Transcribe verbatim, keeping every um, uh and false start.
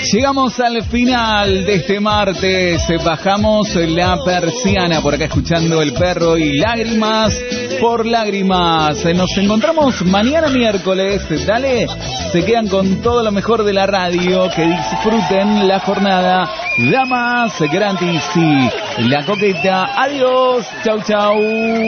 Llegamos al final de este martes, bajamos la persiana por acá escuchando El Perro y Lágrimas por Lágrimas. Nos encontramos mañana miércoles, dale, se quedan con todo lo mejor de la radio, que disfruten la jornada. Damas gratis y La Coqueta, adiós, chau chau.